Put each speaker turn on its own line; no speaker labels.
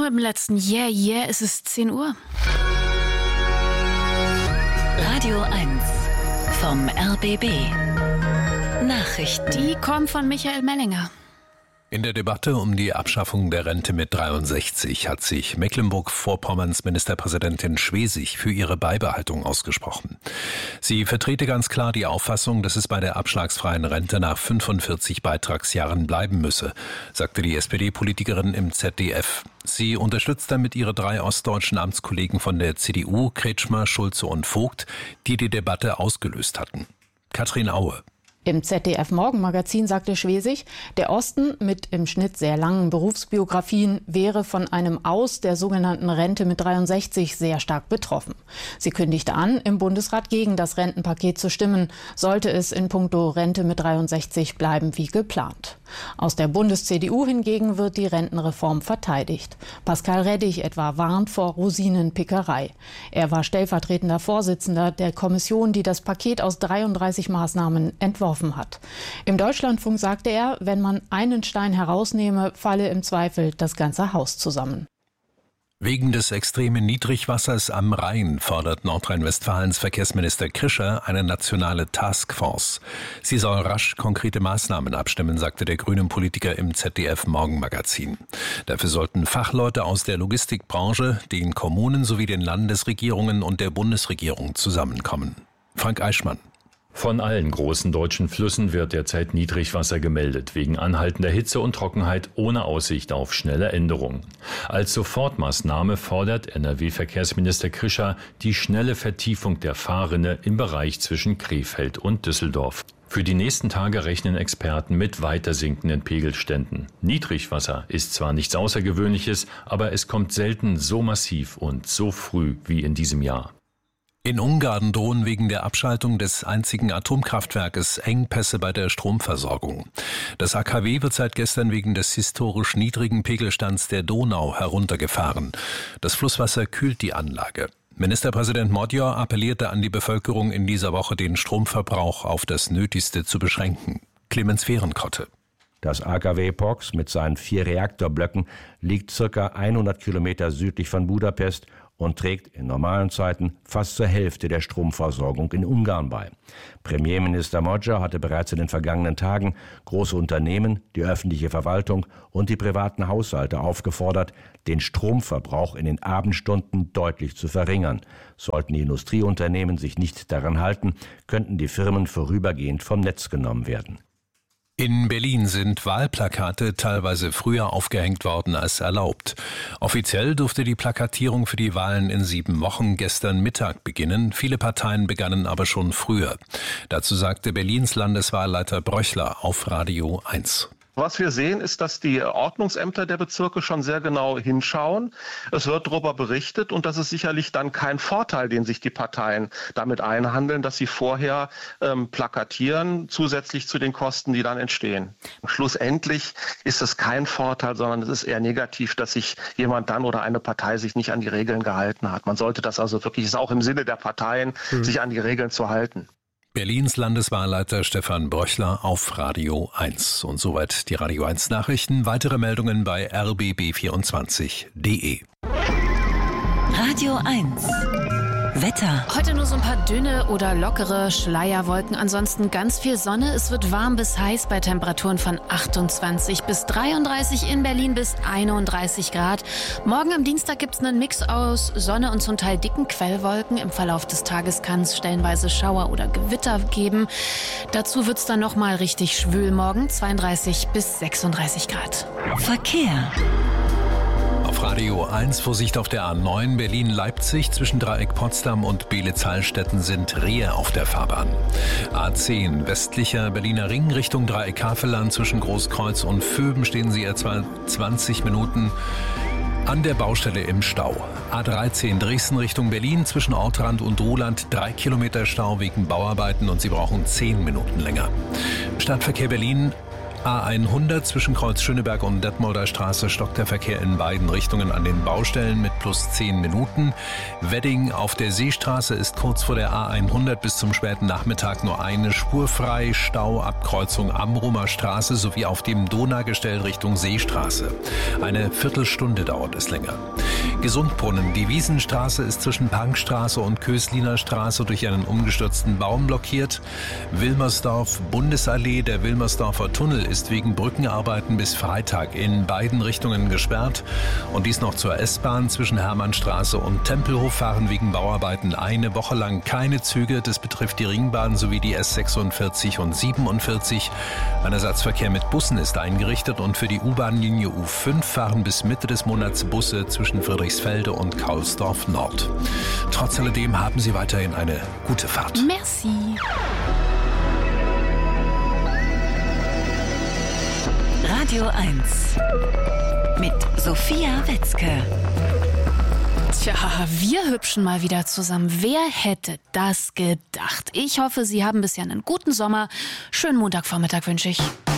im letzten Yeah, es ist 10 Uhr.
Radio 1 vom RBB. Nachrichten.
Die kommen von Michael Mellinger.
In der Debatte um die Abschaffung der Rente mit 63 hat sich Mecklenburg-Vorpommerns Ministerpräsidentin Schwesig für ihre Beibehaltung ausgesprochen. Sie vertrete ganz klar die Auffassung, dass es bei der abschlagsfreien Rente nach 45 Beitragsjahren bleiben müsse, sagte die SPD-Politikerin im ZDF. Sie unterstützt damit ihre 3 ostdeutschen Amtskollegen von der CDU, Kretschmer, Schulze und Vogt, die die Debatte ausgelöst hatten. Katrin Aue.
Im ZDF-Morgenmagazin sagte Schwesig, der Osten mit im Schnitt sehr langen Berufsbiografien wäre von einem Aus der sogenannten Rente mit 63 sehr stark betroffen. Sie kündigte an, im Bundesrat gegen das Rentenpaket zu stimmen, sollte es in puncto Rente mit 63 bleiben wie geplant. Aus der Bundes-CDU hingegen wird die Rentenreform verteidigt. Pascal Reddig etwa warnt vor Rosinenpickerei. Er war stellvertretender Vorsitzender der Kommission, die das Paket aus 33 Maßnahmen entworfen hat. Im Deutschlandfunk sagte er, wenn man einen Stein herausnehme, falle im Zweifel das ganze Haus zusammen.
Wegen des extremen Niedrigwassers am Rhein fordert Nordrhein-Westfalens Verkehrsminister Krischer eine nationale Taskforce. Sie soll rasch konkrete Maßnahmen abstimmen, sagte der grünen Politiker im ZDF-Morgenmagazin. Dafür sollten Fachleute aus der Logistikbranche, den Kommunen sowie den Landesregierungen und der Bundesregierung zusammenkommen. Frank Eichmann.
Von allen großen deutschen Flüssen wird derzeit Niedrigwasser gemeldet, wegen anhaltender Hitze und Trockenheit ohne Aussicht auf schnelle Änderungen. Als Sofortmaßnahme fordert NRW-Verkehrsminister Krischer die schnelle Vertiefung der Fahrrinne im Bereich zwischen Krefeld und Düsseldorf. Für die nächsten Tage rechnen Experten mit weiter sinkenden Pegelständen. Niedrigwasser ist zwar nichts Außergewöhnliches, aber es kommt selten so massiv und so früh wie in diesem Jahr.
In Ungarn drohen wegen der Abschaltung des einzigen Atomkraftwerkes Engpässe bei der Stromversorgung. Das AKW wird seit gestern wegen des historisch niedrigen Pegelstands der Donau heruntergefahren. Das Flusswasser kühlt die Anlage. Ministerpräsident Magyar appellierte an die Bevölkerung in dieser Woche, den Stromverbrauch auf das Nötigste zu beschränken. Clemens Fehrenkotte.
Das AKW Pox mit seinen 4 Reaktorblöcken liegt ca. 100 Kilometer südlich von Budapest und trägt in normalen Zeiten fast zur Hälfte der Stromversorgung in Ungarn bei. Premierminister Magyar hatte bereits in den vergangenen Tagen große Unternehmen, die öffentliche Verwaltung und die privaten Haushalte aufgefordert, den Stromverbrauch in den Abendstunden deutlich zu verringern. Sollten die Industrieunternehmen sich nicht daran halten, könnten die Firmen vorübergehend vom Netz genommen werden.
In Berlin sind Wahlplakate teilweise früher aufgehängt worden als erlaubt. Offiziell durfte die Plakatierung für die Wahlen in 7 Wochen gestern Mittag beginnen. Viele Parteien begannen aber schon früher. Dazu sagte Berlins Landeswahlleiter Bröchler auf Radio 1.
Was wir sehen, ist, dass die Ordnungsämter der Bezirke schon sehr genau hinschauen. Es wird darüber berichtet und das ist sicherlich dann kein Vorteil, den sich die Parteien damit einhandeln, dass sie vorher plakatieren, zusätzlich zu den Kosten, die dann entstehen. Schlussendlich ist es kein Vorteil, sondern es ist eher negativ, dass sich jemand dann oder eine Partei sich nicht an die Regeln gehalten hat. Man sollte das also wirklich, ist auch im Sinne der Parteien, sich an die Regeln zu halten.
Berlins Landeswahlleiter Stefan Bröchler auf Radio 1. Und soweit die Radio 1 Nachrichten. Weitere Meldungen bei rbb24.de.
Radio 1 Wetter.
Heute nur so ein paar dünne oder lockere Schleierwolken, ansonsten ganz viel Sonne. Es wird warm bis heiß bei Temperaturen von 28 bis 33, in Berlin bis 31 Grad. Morgen am Dienstag gibt es einen Mix aus Sonne und zum Teil dicken Quellwolken. Im Verlauf des Tages kann es stellenweise Schauer oder Gewitter geben. Dazu wird es dann nochmal richtig schwül morgen, 32 bis 36 Grad.
Verkehr.
Auf Radio 1 Vorsicht auf der A9 Berlin-Leipzig zwischen Dreieck Potsdam und Beelitz-Heilstätten sind Rehe auf der Fahrbahn. A10 westlicher Berliner Ring Richtung Dreieck Havelland zwischen Großkreuz und Vöben stehen Sie etwa 20 Minuten an der Baustelle im Stau. A13 Dresden Richtung Berlin zwischen Ortrand und Ruhland 3 Kilometer Stau wegen Bauarbeiten und Sie brauchen 10 Minuten länger. Stadtverkehr Berlin A100 zwischen Kreuz Schöneberg und Detmolder Straße stockt der Verkehr in beiden Richtungen an den Baustellen mit plus 10 Minuten. Wedding auf der Seestraße ist kurz vor der A100 bis zum späten Nachmittag nur eine Spur frei. Stau ab Kreuzung Amrumer Straße sowie auf dem Donaugestell Richtung Seestraße. Eine Viertelstunde dauert es länger. Gesundbrunnen. Die Wiesenstraße ist zwischen Pankstraße und Kösliner Straße durch einen umgestürzten Baum blockiert. Wilmersdorf Bundesallee. Der Wilmersdorfer Tunnel ist wegen Brückenarbeiten bis Freitag in beiden Richtungen gesperrt. Und dies noch zur S-Bahn. Zwischen Hermannstraße und Tempelhof fahren wegen Bauarbeiten eine Woche lang keine Züge. Das betrifft die Ringbahn sowie die S46 und 47. Ein Ersatzverkehr mit Bussen ist eingerichtet und für die U-Bahn-Linie U5 fahren bis Mitte des Monats Busse zwischen Friedrichsfelde und Kaulsdorf Nord. Trotz alledem haben Sie weiterhin eine gute Fahrt.
Merci.
Radio 1 mit Sophia Wetzke.
Tja, wir hübschen mal wieder zusammen. Wer hätte das gedacht? Ich hoffe, Sie haben bisher einen guten Sommer. Schönen Montagvormittag wünsche ich.